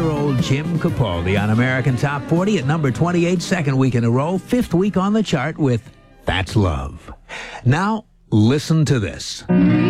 22-year-old Jim Capaldi on American Top 40 at number 28, second week in a row, fifth week on the chart with That's Love. Now, listen to this.